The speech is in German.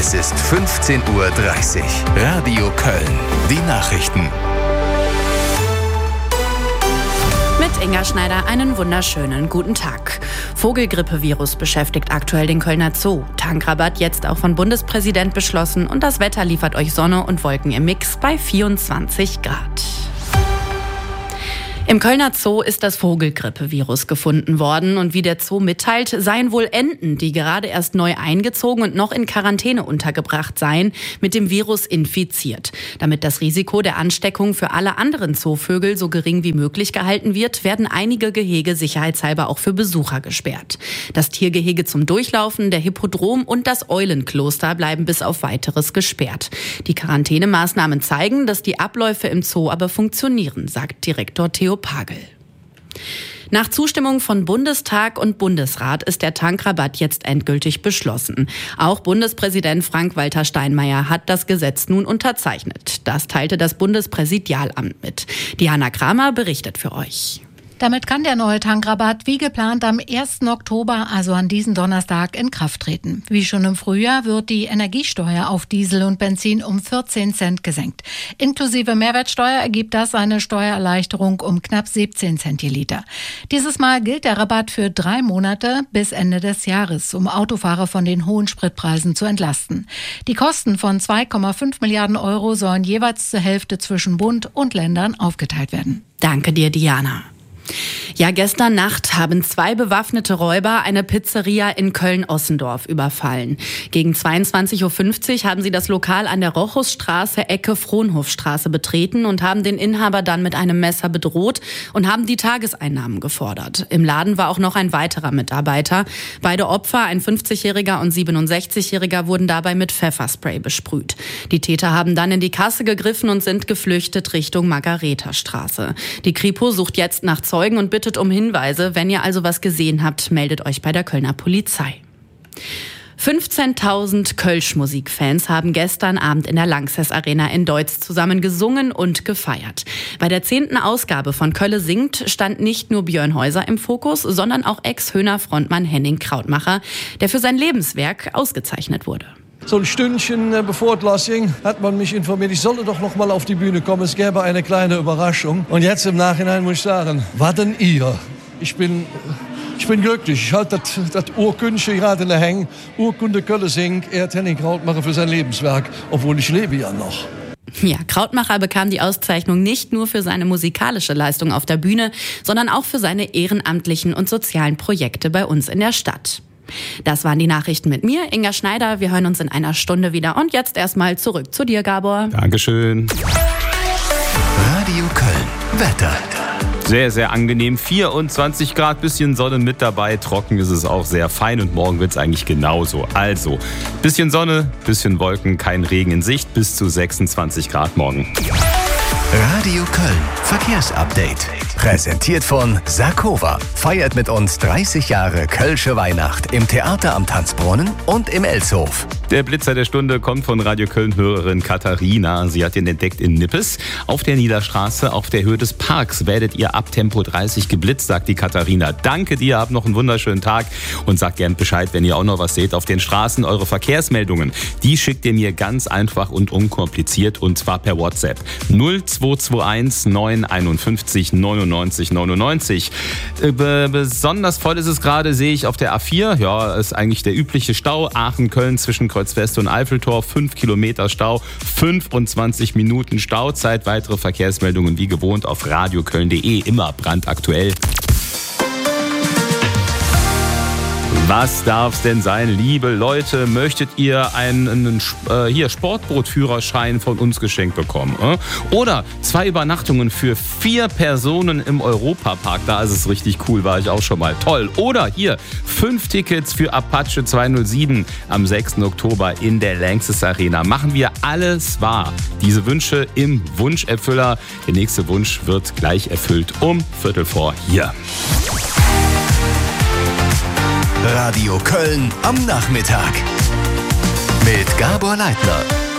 Es ist 15:30 Uhr. Radio Köln. Die Nachrichten. Mit Inga Schneider einen wunderschönen guten Tag. Vogelgrippevirus beschäftigt aktuell den Kölner Zoo. Tankrabatt jetzt auch von Bundespräsident beschlossen und das Wetter liefert euch Sonne und Wolken im Mix bei 24 Grad. Im Kölner Zoo ist das Vogelgrippevirus gefunden worden und wie der Zoo mitteilt, seien wohl Enten, die gerade erst neu eingezogen und noch in Quarantäne untergebracht seien, mit dem Virus infiziert. Damit das Risiko der Ansteckung für alle anderen Zoovögel so gering wie möglich gehalten wird, werden einige Gehege sicherheitshalber auch für Besucher gesperrt. Das Tiergehege zum Durchlaufen, der Hippodrom und das Eulenkloster bleiben bis auf Weiteres gesperrt. Die Quarantänemaßnahmen zeigen, dass die Abläufe im Zoo aber funktionieren, sagt Direktor Theo Pagel. Nach Zustimmung von Bundestag und Bundesrat ist der Tankrabatt jetzt endgültig beschlossen. Auch Bundespräsident Frank-Walter Steinmeier hat das Gesetz nun unterzeichnet. Das teilte das Bundespräsidialamt mit. Diana Kramer berichtet für euch. Damit kann der neue Tankrabatt wie geplant am 1. Oktober, also an diesem Donnerstag, in Kraft treten. Wie schon im Frühjahr wird die Energiesteuer auf Diesel und Benzin um 14 Cent gesenkt. Inklusive Mehrwertsteuer ergibt das eine Steuererleichterung um knapp 17 Cent je Liter. Dieses Mal gilt der Rabatt für 3 Monate bis Ende des Jahres, um Autofahrer von den hohen Spritpreisen zu entlasten. Die Kosten von 2,5 Milliarden Euro sollen jeweils zur Hälfte zwischen Bund und Ländern aufgeteilt werden. Danke dir, Diana. Ja, gestern Nacht haben 2 bewaffnete Räuber eine Pizzeria in Köln-Ossendorf überfallen. Gegen 22:50 Uhr haben sie das Lokal an der Rochusstraße, Ecke Frohnhofstraße betreten und haben den Inhaber dann mit einem Messer bedroht und haben die Tageseinnahmen gefordert. Im Laden war auch noch ein weiterer Mitarbeiter. Beide Opfer, ein 50-Jähriger und 67-Jähriger, wurden dabei mit Pfefferspray besprüht. Die Täter haben dann in die Kasse gegriffen und sind geflüchtet Richtung Margarethastraße. Die Kripo sucht jetzt nach Zeugen und bittet um Hinweise. Wenn ihr also was gesehen habt, meldet euch bei der Kölner Polizei. 15.000 Kölsch-Musikfans haben gestern Abend in der Lanxess Arena in Deutz zusammen gesungen und gefeiert. Bei der 10. Ausgabe von Kölle singt stand nicht nur Björn Häuser im Fokus, sondern auch Ex-Höhner-Frontmann Henning Krautmacher, der für sein Lebenswerk ausgezeichnet wurde. So ein Stündchen bevor es losging, hat man mich informiert, ich sollte doch noch mal auf die Bühne kommen. Es gäbe eine kleine Überraschung. Und jetzt im Nachhinein muss ich sagen, was denn ihr? Ich bin glücklich. Ich halte das Urkünstchen gerade in der Hänge. Urkunde Kölle singt, ehrt Henning Krautmacher für sein Lebenswerk, obwohl ich lebe ja noch. Ja, Krautmacher bekam die Auszeichnung nicht nur für seine musikalische Leistung auf der Bühne, sondern auch für seine ehrenamtlichen und sozialen Projekte bei uns in der Stadt. Das waren die Nachrichten mit mir, Inga Schneider. Wir hören uns in einer Stunde wieder. Und jetzt erstmal zurück zu dir, Gabor. Dankeschön. Radio Köln. Wetter. Sehr, sehr angenehm. 24 Grad, bisschen Sonne mit dabei. Trocken ist es auch sehr fein und morgen wird es eigentlich genauso. Also, bisschen Sonne, bisschen Wolken, kein Regen in Sicht. Bis zu 26 Grad morgen. Radio Köln. Verkehrsupdate. Präsentiert von Sakova. Feiert mit uns 30 Jahre Kölsche Weihnacht im Theater am Tanzbrunnen und im Elshof. Der Blitzer der Stunde kommt von Radio Köln-Hörerin Katharina. Sie hat ihn entdeckt in Nippes. Auf der Niederstraße, auf der Höhe des Parks, werdet ihr ab Tempo 30 geblitzt, sagt die Katharina. Danke dir, habt noch einen wunderschönen Tag und sagt gern Bescheid, wenn ihr auch noch was seht auf den Straßen. Eure Verkehrsmeldungen, die schickt ihr mir ganz einfach und unkompliziert und zwar per WhatsApp. 0221 951 99 99. Besonders voll ist es gerade, sehe ich auf der A4. Ja, ist eigentlich der übliche Stau. Aachen-Köln zwischen Kreuzweste und Eiffeltor. 5 Kilometer Stau, 25 Minuten Stauzeit. Weitere Verkehrsmeldungen wie gewohnt auf radioköln.de. Immer brandaktuell. Was darf's denn sein, liebe Leute? Möchtet ihr einen Sportbootführerschein von uns geschenkt bekommen? Oder 2 Übernachtungen für 4 Personen im Europapark? Da ist es richtig cool, war ich auch schon mal. Toll. Oder hier 5 Tickets für Apache 207 am 6. Oktober in der Lanxess Arena. Machen wir alles wahr. Diese Wünsche im Wunscherfüller. Der nächste Wunsch wird gleich erfüllt um 3:15 hier. Radio Köln am Nachmittag mit Gabor Leitner.